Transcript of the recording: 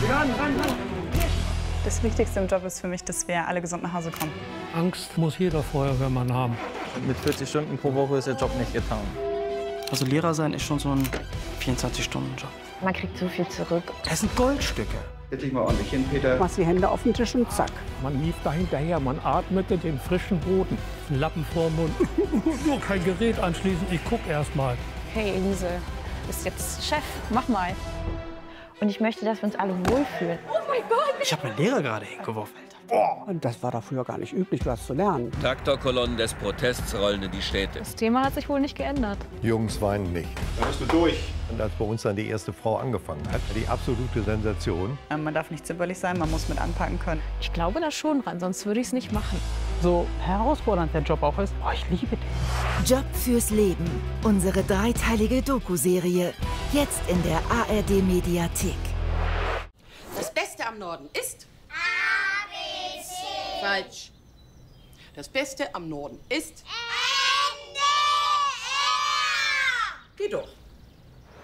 Das Wichtigste im Job ist für mich, dass wir alle gesund nach Hause kommen. Angst muss jeder Feuerwehrmann haben. Mit 40 Stunden pro Woche ist der Job nicht getan. Also Lehrer sein ist schon so ein 24-Stunden-Job. Man kriegt so viel zurück. Das sind Goldstücke. Setz dich mal ordentlich hin, Peter. Machst die Hände auf den Tisch und zack. Man lief da hinterher, man atmete den frischen Boden. Ein Lappen vorm Mund. Nur kein Gerät anschließen, ich guck erst mal. Hey Elise, bist jetzt Chef, mach mal. Und ich möchte, dass wir uns alle wohlfühlen. Ich habe meinen Lehrer gerade hingeworfen. Und das war doch früher gar nicht üblich, was zu lernen. Traktorkolonnen des Protests rollen in die Städte. Das Thema hat sich wohl nicht geändert. Jungs weinen nicht. Da bist du durch. Und als bei uns dann die erste Frau angefangen hat, die absolute Sensation. Man darf nicht zimperlich sein, man muss mit anpacken können. Ich glaube da schon dran, sonst würde ich es nicht machen. So herausfordernd der Job auch ist, ich liebe den. Job fürs Leben. Unsere dreiteilige Doku-Serie. Jetzt in der ARD-Mediathek. Das Beste am Norden ist... ABC. Falsch. Das Beste am Norden ist... NDR. Geh doch.